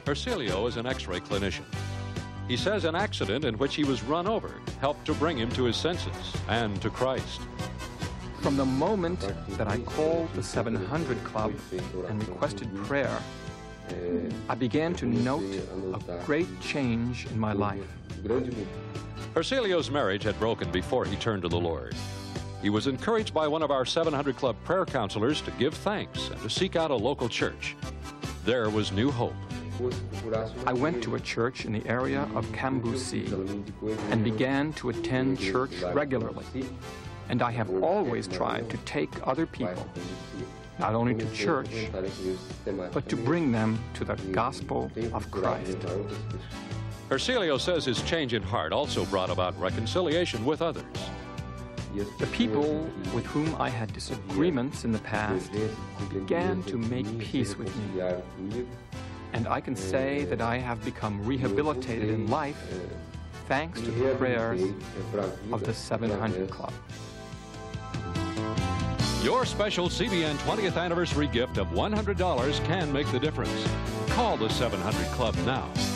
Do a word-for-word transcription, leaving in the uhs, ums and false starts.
Hercilio is an X-ray clinician. He says an accident in which he was run over helped to bring him to his senses and to Christ. From the moment that I called the seven hundred Club and requested prayer, I began to note a great change in my life. Hercilio's marriage had broken before he turned to the Lord. He was encouraged by one of our seven hundred Club prayer counselors to give thanks and to seek out a local church. There was new hope. I went to a church in the area of Cambusi and began to attend church regularly. And I have always tried to take other people, not only to church, but to bring them to the gospel of Christ. Hercilio says his change in heart also brought about reconciliation with others. The people with whom I had disagreements in the past began to make peace with me. And I can say that I have become rehabilitated in life thanks to the prayers of the seven hundred Club. Your special C B N twentieth anniversary gift of one hundred dollars can make the difference. Call the seven hundred Club now.